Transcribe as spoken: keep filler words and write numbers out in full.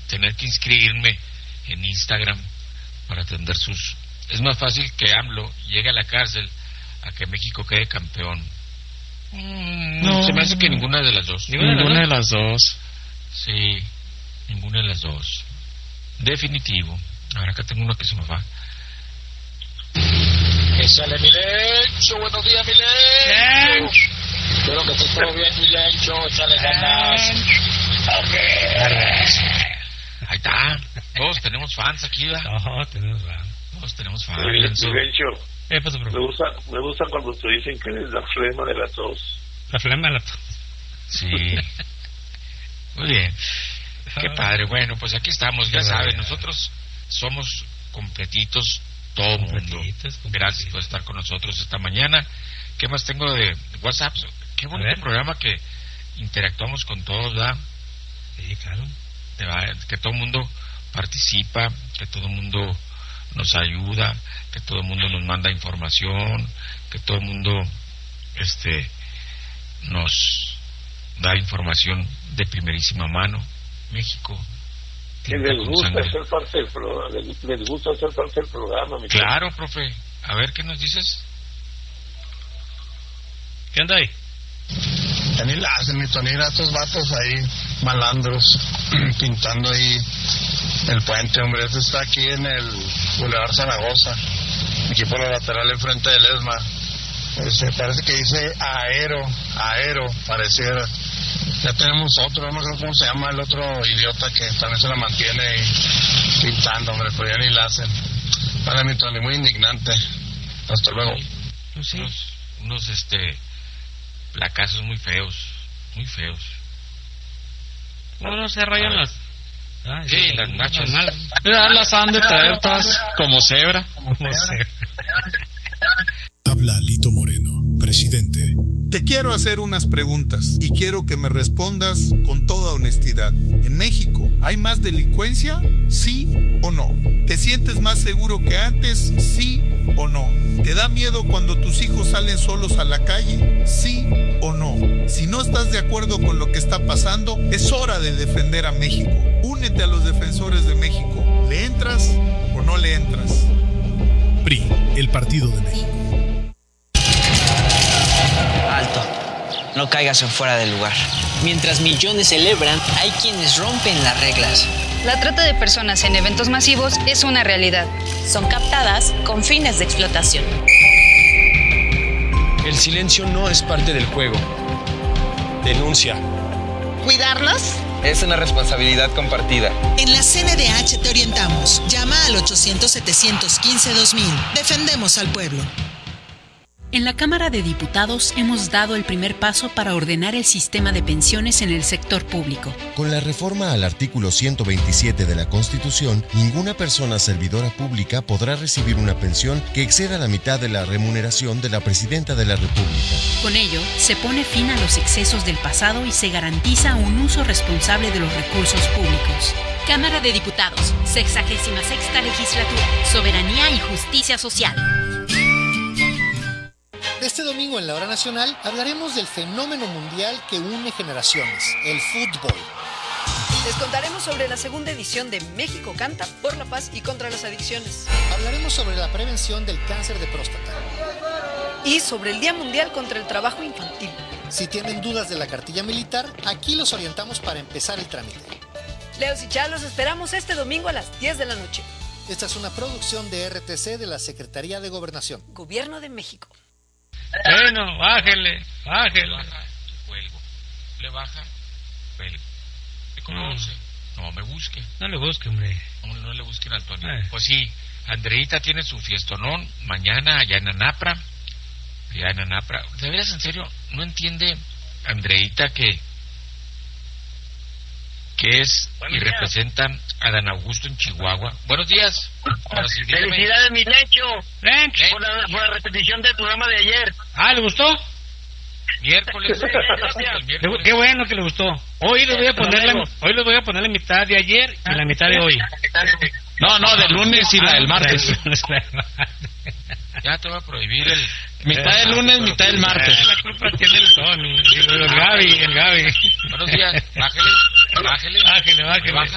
tener que inscribirme en Instagram para atender sus... Es más fácil que AMLO llegue a la cárcel a que México quede campeón. Mm, no, se me hace que ninguna de las dos. Ninguna, ninguna de las dos. Sí, ninguna de las dos. Definitivo. Ahora acá tengo uno que se me va. Que sale mi Lencho, buenos días mi Lencho. Espero que estés todo bien mi Lencho, échale ganas. Ahí está. Todos tenemos fans aquí, ¿verdad? No, tenemos fans. Todos tenemos fans. Mi Lencho, eh, pues, me gusta, me gusta cuando te dicen que eres la flema de la tos. La flema de la tos. Sí. Muy bien. Qué padre. Bueno, pues aquí estamos, ya saben, nosotros somos completitos, todo el mundo. Gracias por estar con nosotros esta mañana. ¿Qué más tengo de WhatsApp? Qué bonito programa que interactuamos con todos, ¿verdad? Sí, claro. Que todo el mundo participa, que todo el mundo nos ayuda, que todo el mundo nos manda información, que todo el mundo este nos da información de primerísima mano. México. Que les gusta ser parte del programa, les, les gusta ser parte del programa. Mi claro, chico. Profe. A ver, ¿qué nos dices? ¿Qué anda ahí? Ya ni la hacen, mi Tonira, estos vatos ahí, malandros, pintando ahí el puente, hombre. Este está aquí en el Boulevard Zaragoza, aquí por la lateral enfrente del ESMA. Este, parece que dice aero, aero, pareciera. Ya tenemos otro, no sé cómo se llama el otro idiota que también se la mantiene ahí pintando, hombre, pero ya ni la hacen. Para mi Tony, muy indignante. Hasta luego. Pues sí, unos, unos este placazos muy feos, muy feos. No, no se rayan las... Ah, sí, sí, las nachas. Ya las han de traer todas como cebra. Como cebra. Habla Lito Moreno, presidente. Te quiero hacer unas preguntas y quiero que me respondas con toda honestidad. ¿En México hay más delincuencia? ¿Sí o no? ¿Te sientes más seguro que antes? ¿Sí o no? ¿Te da miedo cuando tus hijos salen solos a la calle? ¿Sí o no? Si no estás de acuerdo con lo que está pasando, es hora de defender a México. Únete a los defensores de México. ¿Le entras o no le entras? P R I, el Partido de México. Alto, no caigas en fuera del lugar. Mientras millones celebran, hay quienes rompen las reglas. La trata de personas en eventos masivos es una realidad. Son captadas con fines de explotación. El silencio no es parte del juego. Denuncia. ¿Cuidarlos? Es una responsabilidad compartida. En la C N D H te orientamos. Llama al ochocientos, setecientos quince, dos mil. Defendemos al pueblo. En la Cámara de Diputados hemos dado el primer paso para ordenar el sistema de pensiones en el sector público. Con la reforma al artículo ciento veintisiete de la Constitución, ninguna persona servidora pública podrá recibir una pensión que exceda la mitad de la remuneración de la Presidenta de la República. Con ello, se pone fin a los excesos del pasado y se garantiza un uso responsable de los recursos públicos. Cámara de Diputados, sexagésima sexta legislatura, soberanía y justicia social. Este domingo en la Hora Nacional hablaremos del fenómeno mundial que une generaciones, el fútbol. Les contaremos sobre la segunda edición de México Canta por la paz y contra las adicciones. Hablaremos sobre la prevención del cáncer de próstata. Y sobre el Día Mundial contra el Trabajo Infantil. Si tienen dudas de la cartilla militar, aquí los orientamos para empezar el trámite. Leos y Chá, los esperamos este domingo a las diez de la noche. Esta es una producción de R T C de la Secretaría de Gobernación. Gobierno de México. Bueno, bájele, bájele. Le baja, cuelgo. Le baja, cuelgo. ¿Me conoce? No. no, me busque. No le busque, hombre. No, no le busquen al Tony. Eh. Pues sí, Andreita tiene su fiestonón mañana allá en Anapra. Allá en Anapra. De veras, en serio, no entiende Andreita que que es Buenos y días. Representa a Dan Augusto en Chihuahua. Buenos días. Sí, felicidades, mi Lencho. Lencho. Por la, por la repetición del programa de ayer. Ah, ¿le gustó? Miércoles. miércoles. Qué bueno que le gustó. Hoy les voy a poner la, hoy les voy a poner la mitad de ayer y la mitad de hoy. No, no, del lunes y la del martes. Ya te voy a prohibir el... Mitad del lunes, mitad del martes. La culpa tiene el Tony, el Gaby, el Gaby. Buenos días, bájele, bájele. Bájele, bájele.